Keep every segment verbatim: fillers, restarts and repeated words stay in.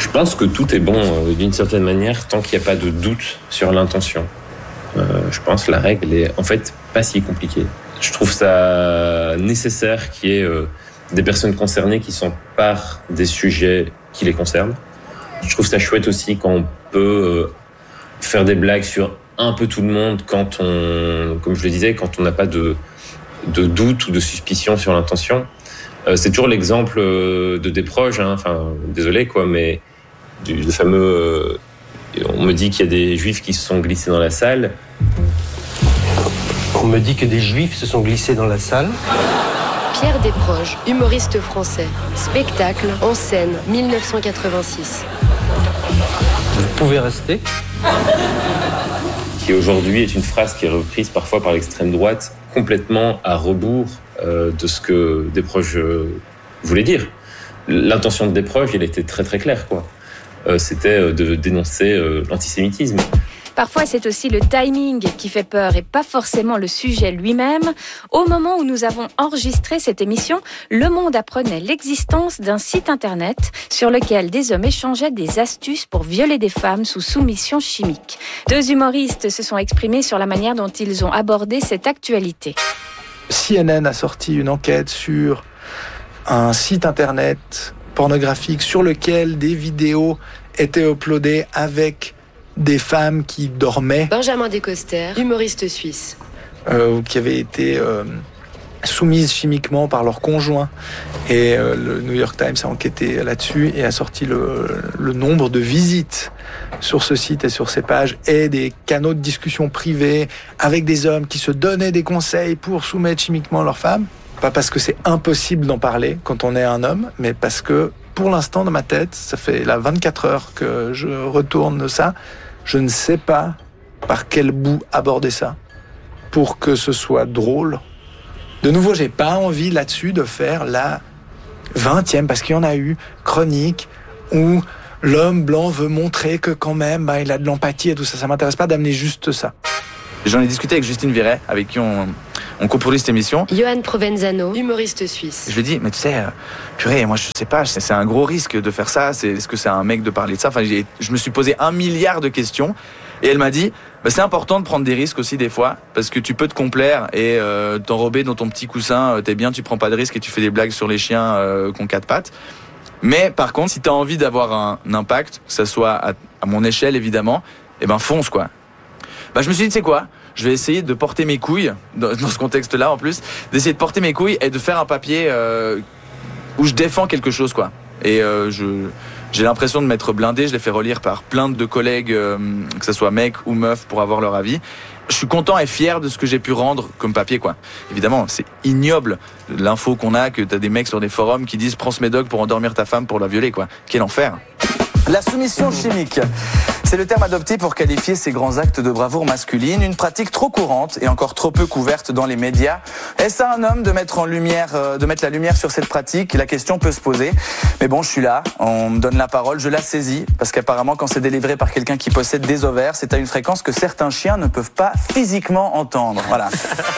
Je pense que tout est bon euh, d'une certaine manière tant qu'il n'y a pas de doute sur l'intention. Euh, je pense que la règle est en fait pas si compliquée. Je trouve ça nécessaire qu'il y ait euh, des personnes concernées qui s'emparent des sujets qui les concernent. Je trouve ça chouette aussi quand on peut euh, faire des blagues sur un peu tout le monde quand on, comme je le disais, quand on n'a pas de, de doute ou de suspicion sur l'intention. Euh, c'est toujours l'exemple euh, de des proches, hein, enfin, désolé quoi, mais du le fameux, euh, on me dit qu'il y a des juifs qui se sont glissés dans la salle. On me dit que des juifs se sont glissés dans la salle. Pierre Desproges, humoriste français. Spectacle en scène, dix-neuf cent quatre-vingt-six. Vous pouvez rester. Qui aujourd'hui est une phrase qui est reprise parfois par l'extrême droite, complètement à rebours euh, de ce que Desproges euh, voulait dire. L'intention de Desproges, elle était très très claire, quoi. Euh, c'était de dénoncer euh, l'antisémitisme. Parfois, c'est aussi le timing qui fait peur et pas forcément le sujet lui-même. Au moment où nous avons enregistré cette émission, Le Monde apprenait l'existence d'un site internet sur lequel des hommes échangeaient des astuces pour violer des femmes sous soumission chimique. Deux humoristes se sont exprimés sur la manière dont ils ont abordé cette actualité. C N N a sorti une enquête sur un site internet pornographique sur lequel des vidéos étaient uploadées avec des femmes qui dormaient. Benjamin Descoster, humoriste suisse. Euh, qui avaient été euh, soumises chimiquement par leur conjoint. Et euh, le New York Times a enquêté là-dessus et a sorti le, le nombre de visites sur ce site et sur ces pages et des canaux de discussion privés avec des hommes qui se donnaient des conseils pour soumettre chimiquement leurs femmes. Pas parce que c'est impossible d'en parler quand on est un homme, mais parce que pour l'instant dans ma tête, ça fait là vingt-quatre heures que je retourne ça, je ne sais pas par quel bout aborder ça pour que ce soit drôle. De nouveau, j'ai pas envie là-dessus de faire la vingtième, parce qu'il y en a eu, chronique, où l'homme blanc veut montrer que quand même, bah, il a de l'empathie et tout ça. Ça m'intéresse pas d'amener juste ça. J'en ai discuté avec Justine Viret, avec qui on, on coproduit cette émission. Johan Provenzano, humoriste suisse. Je lui dis, mais tu sais, euh, purée, moi je sais pas, c'est, c'est un gros risque de faire ça. C'est, est-ce que c'est un mec de parler de ça? Enfin, j'ai, je me suis posé un milliard de questions. Et elle m'a dit, bah, c'est important de prendre des risques aussi des fois, parce que tu peux te complaire et euh, t'enrober dans ton petit coussin, euh, t'es bien, tu prends pas de risques et tu fais des blagues sur les chiens euh, qui ont quatre pattes. Mais par contre, si t'as envie d'avoir un, un impact, que ça soit à, à mon échelle évidemment, eh ben fonce quoi. Bah je me suis dit, tu sais quoi, je vais essayer de porter mes couilles, dans, dans ce contexte-là en plus, d'essayer de porter mes couilles et de faire un papier euh, où je défends quelque chose quoi. Et euh, je, j'ai l'impression de m'être blindé, je l'ai fait relire par plein de collègues, euh, que ce soit mecs ou meufs, pour avoir leur avis. Je suis content et fier de ce que j'ai pu rendre comme papier quoi. Évidemment, c'est ignoble l'info qu'on a, que t'as des mecs sur des forums qui disent prends ce médoc pour endormir ta femme pour la violer quoi. Quel enfer. La soumission chimique, c'est le terme adopté pour qualifier ces grands actes de bravoure masculine, une pratique trop courante et encore trop peu couverte dans les médias. Est-ce à un homme de mettre en lumière, euh, de mettre la lumière sur cette pratique? La question peut se poser. Mais bon, je suis là, on me donne la parole, je la saisis, parce qu'apparemment, quand c'est délivré par quelqu'un qui possède des ovaires, c'est à une fréquence que certains chiens ne peuvent pas physiquement entendre. Voilà.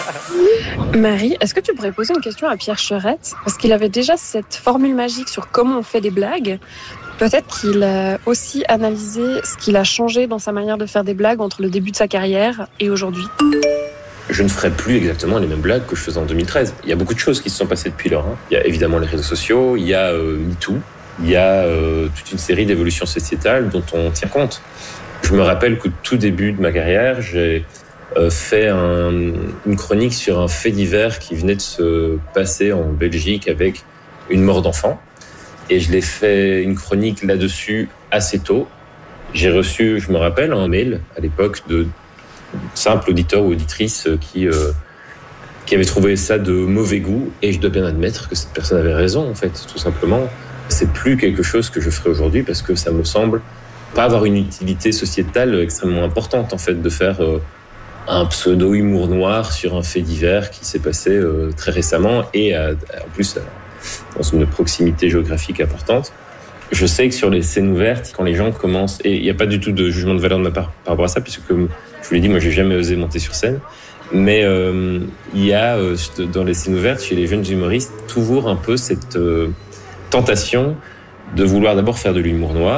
Marie, est-ce que tu pourrais poser une question à Pierre Cherette? Parce qu'il avait déjà cette formule magique sur comment on fait des blagues. Peut-être qu'il a aussi analysé ce qu'il a changé dans sa manière de faire des blagues entre le début de sa carrière et aujourd'hui. Je ne ferai plus exactement les mêmes blagues que je faisais en deux mille treize. Il y a beaucoup de choses qui se sont passées depuis lors. Hein. Il y a évidemment les réseaux sociaux, il y a euh, MeToo, il y a euh, toute une série d'évolutions sociétales dont on tient compte. Je me rappelle qu'au tout début de ma carrière, j'ai euh, fait un, une chronique sur un fait divers qui venait de se passer en Belgique avec une mort d'enfant. Et je l'ai fait une chronique là-dessus assez tôt. J'ai reçu, je me rappelle, un mail à l'époque de simples auditeurs ou auditrices qui, euh, qui avaient trouvé ça de mauvais goût. Et je dois bien admettre que cette personne avait raison, en fait, tout simplement. C'est plus quelque chose que je ferai aujourd'hui parce que ça me semble pas avoir une utilité sociétale extrêmement importante, en fait, de faire euh, un pseudo-humour noir sur un fait divers qui s'est passé euh, très récemment et à, en plus à, dans une proximité géographique importante. Je sais que sur les scènes ouvertes, quand les gens commencent, et il n'y a pas du tout de jugement de valeur de ma part par rapport à ça, puisque comme je vous l'ai dit, moi j'ai jamais osé monter sur scène, mais euh, il y a euh, dans les scènes ouvertes, chez les jeunes humoristes, toujours un peu cette euh, tentation de vouloir d'abord faire de l'humour noir,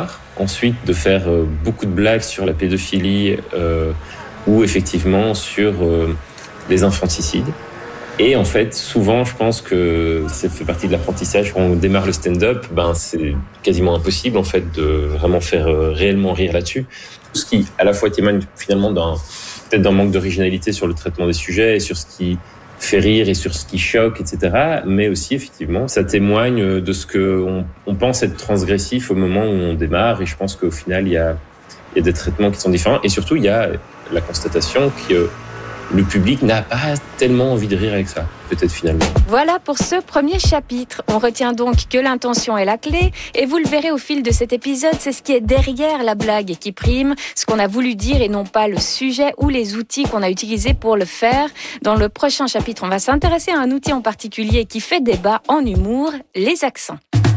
ensuite de faire euh, beaucoup de blagues sur la pédophilie euh, ou effectivement sur euh, les infanticides. Et en fait, souvent, je pense que ça fait partie de l'apprentissage. Quand on démarre le stand-up, ben, c'est quasiment impossible en fait de vraiment faire euh, réellement rire là-dessus. Ce qui, à la fois, témoigne finalement d'un, peut-être d'un manque d'originalité sur le traitement des sujets et sur ce qui fait rire et sur ce qui choque, et cetera. Mais aussi, effectivement, ça témoigne de ce qu'on on pense être transgressif au moment où on démarre. Et je pense qu'au final, il y a, il y a des traitements qui sont différents. Et surtout, il y a la constatation que le public n'a pas tellement envie de rire avec ça, peut-être finalement. Voilà pour ce premier chapitre. On retient donc que l'intention est la clé, et vous le verrez au fil de cet épisode, c'est ce qui est derrière la blague qui prime, ce qu'on a voulu dire et non pas le sujet ou les outils qu'on a utilisés pour le faire. Dans le prochain chapitre, on va s'intéresser à un outil en particulier qui fait débat en humour, les accents.